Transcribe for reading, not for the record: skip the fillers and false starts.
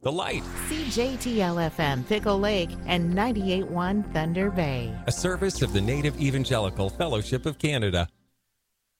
The Light, CJTL-FM Pickle Lake, and 98.1 Thunder Bay. a service of the Native Evangelical Fellowship of Canada.